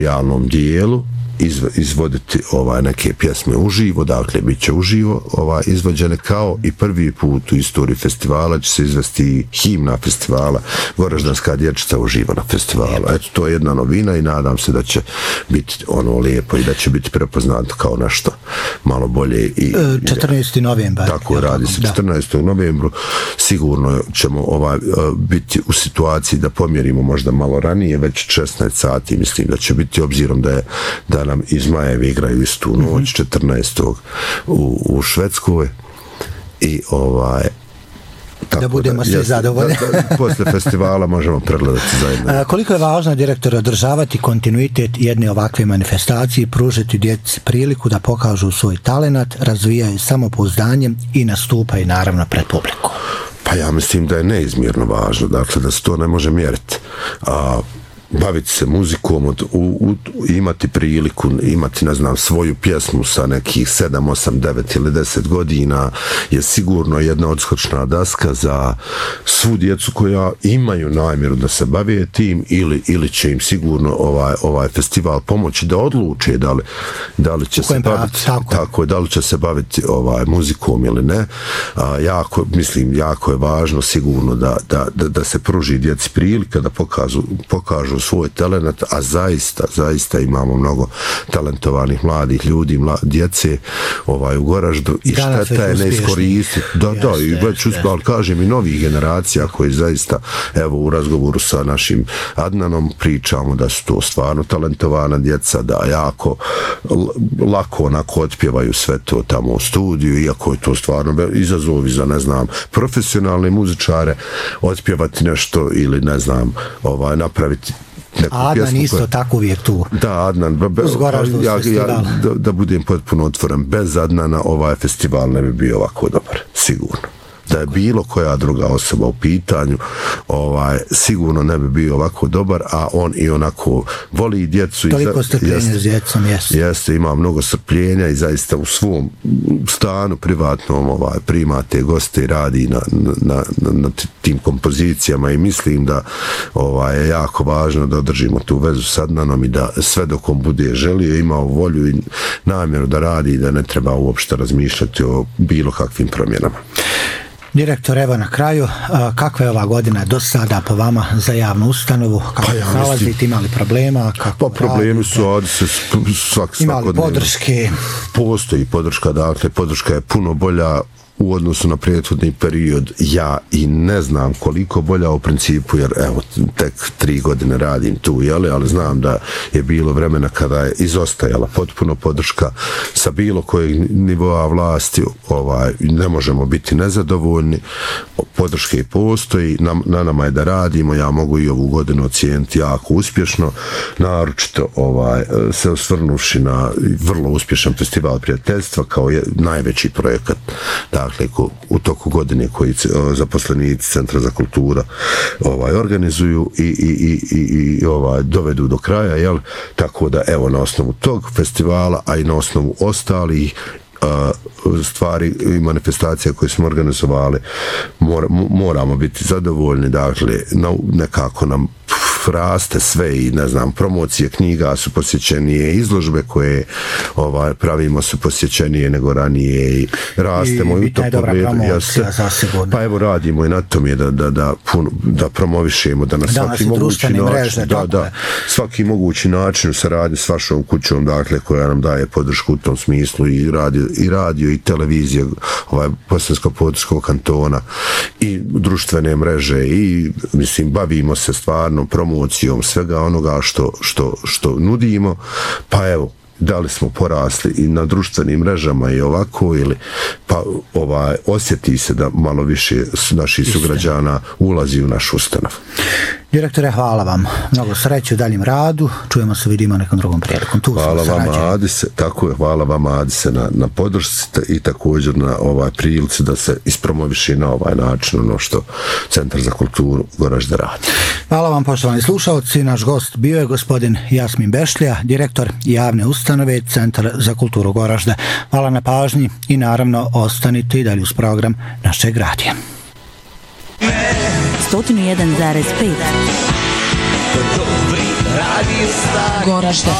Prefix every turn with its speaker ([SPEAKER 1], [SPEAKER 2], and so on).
[SPEAKER 1] realnom dijelu izvoditi neke pjesme uživo, dakle bit će uživo izvođene, kao i prvi put u istoriji festivala će se izvesti himna festivala Goraždanska dječica uživo na festivalu. Eto, to je jedna novina i nadam se da će biti lijepo i da će biti prepoznato kao nešto malo bolje.
[SPEAKER 2] 14. novembar.
[SPEAKER 1] Tako radi se, 14. novembru. Sigurno ćemo biti u situaciji da pomjerimo možda malo ranije, već 16 sati mislim da će biti, obzirom da nam iz Zmajevi igraju istu noć 14. u Švedskoj i
[SPEAKER 2] da budemo svi zadovoljni.
[SPEAKER 1] Posle festivala možemo pregledati zajedno.
[SPEAKER 2] Koliko je važno, direktor, održavati kontinuitet jedne ovakve manifestacije, pružiti djeci priliku da pokažu svoj talenat, razvijaju samopouzdanje i nastupaju naravno pred publiku?
[SPEAKER 1] Pa ja mislim da je neizmjerno važno, dakle da se to ne može mjeriti. Baviti se muzikom, imati priliku, imati, ne znam, svoju pjesmu sa nekih 7, 8, 9 ili 10 godina je sigurno jedna odskočna daska za svu djecu koja imaju namjeru da se bave tim ili će im sigurno ovaj festival pomoći da odluče da li će se baviti da li će se baviti muzikom ili ne. Jako je važno sigurno da se pruži djeci prilika da pokažu svoj talent, a zaista imamo mnogo talentovanih mladih ljudi, djece u Goraždu i šteta je ne iskoristiti. I već ali kažem i novih generacija koji zaista, evo u razgovoru sa našim Adnanom pričamo da su to stvarno talentovana djeca, da jako lako onako otpjevaju sve to tamo u studiju, iako je to stvarno izazovi za, ne znam, profesionalne muzičare otpjevati nešto ili, ne znam, napraviti
[SPEAKER 2] Adnan isto tako uvijek tu.
[SPEAKER 1] Da, Adnan, da budem potpuno otvoren, bez Adnana ovaj festival ne bi bio ovako dobar, sigurno. Da je bilo koja druga osoba u pitanju, sigurno ne bi bio ovako dobar, a on i onako voli djecu.
[SPEAKER 2] Toliko strpljenja s djecom,
[SPEAKER 1] jeste, ima mnogo strpljenja i zaista u svom stanu privatnom prima te goste i radi na tim kompozicijama i mislim da je jako važno da održimo tu vezu s Adnanom i da sve dok on bude želio, imao volju i namjeru da radi i da ne treba uopšte razmišljati o bilo kakvim promjenama.
[SPEAKER 2] Direktor, evo na kraju, kakva je ova godina do sada po vama za javnu ustanovu? Kako se nalazite, imali problema?
[SPEAKER 1] Problemi su
[SPEAKER 2] imali podrške?
[SPEAKER 1] Postoji podrška, dakle podrška je puno bolja u odnosu na prethodni period, ja i ne znam koliko bolja u principu, jer evo, tek 3 godine radim tu, ali znam da je bilo vremena kada je izostajala potpuno podrška sa bilo kojeg nivoa vlasti, ne možemo biti nezadovoljni, podrške postoji, na nama je da radimo, ja mogu i ovu godinu ocijeniti jako uspješno, naročito se osvrnuvši na vrlo uspješan festival prijateljstva kao najveći projekat, dakle, u toku godine koji zaposlenici Centra za kultura organizuju i dovedu do kraja, tako da evo na osnovu tog festivala, a i na osnovu ostalih stvari i manifestacija koje smo organizovali moramo biti zadovoljni, dakle nekako nam raste sve i, ne znam, promocije knjiga su posjećenije, izložbe koje pravimo su posjećenije nego ranije i rastemo i u to pogledu. Pa evo radimo i na tom je da promovišemo, da na svaki mogući način u saradnji s vašom kućom, dakle, koja nam daje podršku u tom smislu, i radio i televizija Bosansko-Podraškog kantona i društvene mreže i, mislim, bavimo se stvarno promocijom svega onoga što nudimo, pa evo, da li smo porasli i na društvenim mrežama i ovako, ili pa osjeti se da malo više naših sugrađana ulazi u naš ustanov.
[SPEAKER 2] Direktore, hvala vam. Mnogo sreće u daljem radu. Čujemo se, vidimo nekom drugom prilikom.
[SPEAKER 1] Hvala vam, Adise. Tako je, hvala vam, Adise, na podršci i također na prilici da se ispromoviše na ovaj način ono što Centar za kulturu Goražde radi.
[SPEAKER 2] Hvala vam, poštovani slušalci. Naš gost bio je gospodin Jasmin Bešlija, direktor javne ustanove Centar za kulturu Goražde. Hvala na pažnji i naravno ostanite i dalje uz program našeg radija.
[SPEAKER 3] 101,5 Goražde